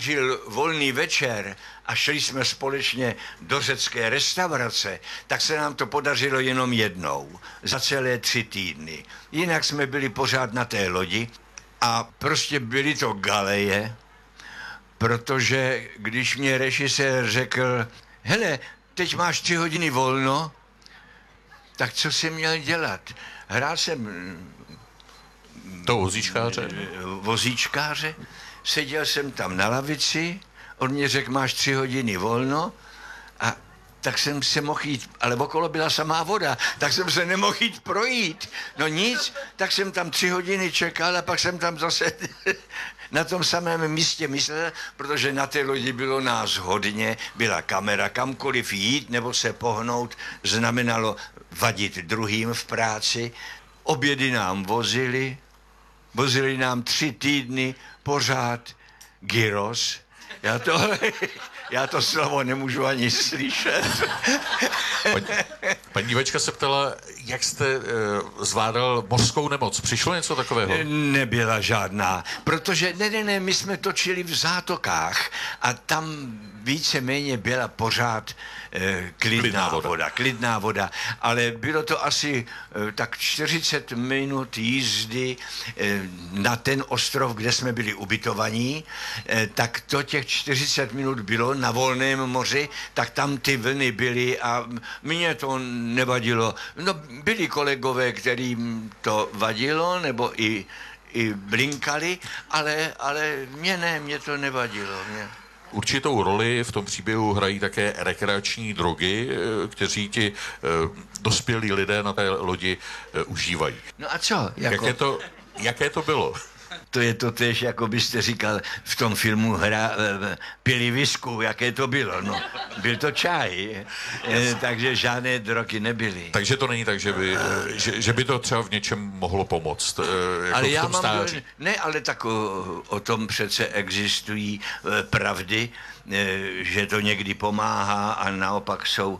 žil volný večer a šli jsme společně do řecké restaurace, tak se nám to podařilo jenom jednou za celé 3 týdny. Jinak jsme byli pořád na té lodi a prostě byly to galeje, protože když mě režisér řekl, hele, teď máš 3 hodiny volno, tak co jsem měl dělat? Hrál jsem To vozíčkáře? Vozíčkáře, seděl jsem tam na lavici, on mě řekl, máš 3 hodiny volno a tak jsem se mohl jít, ale okolo byla samá voda, tak jsem se nemohl jít projít. No nic, tak jsem tam 3 hodiny čekal a pak jsem tam zase na tom samém místě myslel, protože na té lodi bylo nás hodně, byla kamera, kamkoliv jít nebo se pohnout znamenalo vadit druhým v práci. Obědy nám vozili nám 3 týdny pořád gyros. Já to slovo nemůžu ani slyšet. Paní divačka se ptala, jak jste zvládal mořskou nemoc. Přišlo něco takového? Nebyla žádná, protože ne, my jsme točili v zátokách a tam víceméně byla pořád klidná voda, ale bylo to asi tak 40 minut jízdy na ten ostrov, kde jsme byli ubytovaní, tak to těch 40 minut bylo na volném moři, tak tam ty vlny byly a mně to nevadilo. No, byli kolegové, kterým to vadilo, nebo i blinkali, ale mě to nevadilo. Určitou roli v tom příběhu hrají také rekreační drogy, kteří ti dospělí lidé na té lodi užívají. No a co? Jaké to bylo? To je to tež, jako byste říkal, v tom filmu pili visku, jaké to bylo. No, byl to čaj, takže žádné drogy nebyly. Takže to není tak, že by to třeba v něčem mohlo pomoct, jako ale v tom stáří. Ale tak o tom přece existují pravdy, že to někdy pomáhá a naopak jsou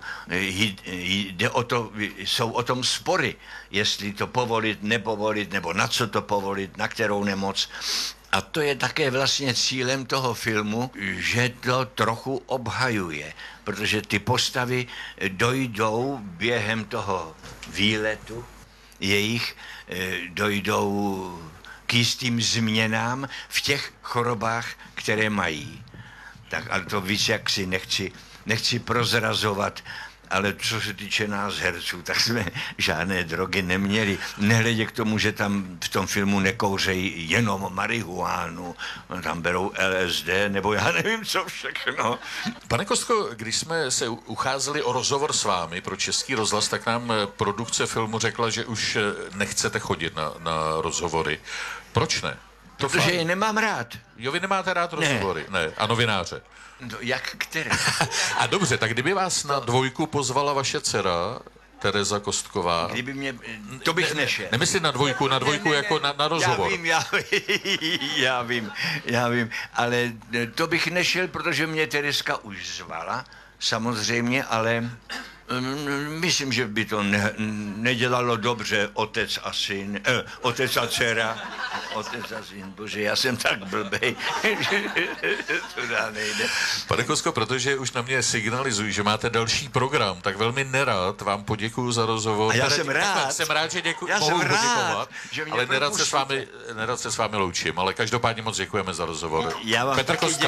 o tom spory, jestli to povolit, nepovolit, nebo na co to povolit, na kterou nemoc. A to je také vlastně cílem toho filmu, že to trochu obhajuje, protože ty postavy dojdou během toho výletu jejich, dojdou k jistým změnám v těch chorobách, které mají. Tak, ale to víc, jak si nechci prozrazovat, ale co se týče nás herců, tak jsme žádné drogy neměli. Nehledě k tomu, že tam v tom filmu nekouřejí jenom marihuánu, tam berou LSD, nebo já nevím, co všechno. Pane Kostko, když jsme se ucházeli o rozhovor s vámi pro Český rozhlas, tak nám produkce filmu řekla, že už nechcete chodit na rozhovory. Proč ne? Protože je nemám rád. Jo, vy nemáte rád rozhovory? Ne. A novináře? No, jak které? A dobře, tak kdyby vás na 2 pozvala vaše dcera, Tereza Kostková... Kdyby mě... To bych nešel. Nemyslím na 2, jako na rozhovor. Já vím, ale to bych nešel, protože mě Terezka už zvala, samozřejmě, ale... Myslím, že by to nedělalo dobře otec a syn, otec a dcera, otec a syn, bože, já jsem tak blbej, že to dál nejde. Pane Kosko, protože už na mě signalizují, že máte další program, tak velmi nerad vám poděkuju za rozhovor. A já jsem rád. Jsem rád, že mohu poděkovat, ale nerad se s vámi loučím, ale každopádně moc děkujeme za rozhovor. Já vám Petr taky Kostka.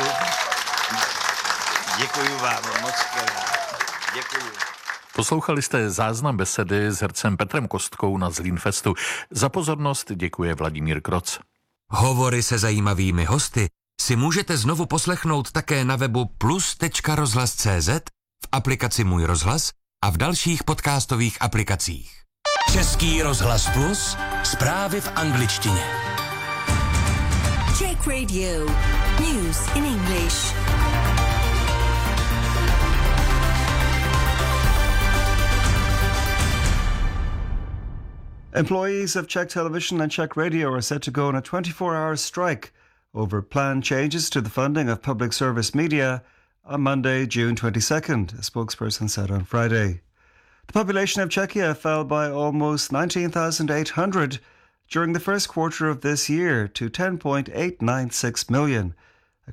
Děkuju vám moc krát. Děkuju. Poslouchali jste záznam besedy s hercem Petrem Kostkou na Zlínfestu. Za pozornost děkuje Vladimír Kroc. Hovory se zajímavými hosty si můžete znovu poslechnout také na webu plus.rozhlas.cz, v aplikaci Můj rozhlas a v dalších podcastových aplikacích. Český rozhlas Plus, zprávy v angličtině. Czech Radio. News in English. Employees of Czech Television and Czech Radio are set to go on a 24-hour strike over planned changes to the funding of public service media on Monday, June 22nd, a spokesperson said on Friday. The population of Czechia fell by almost 19,800 during the first quarter of this year to 10.896 million.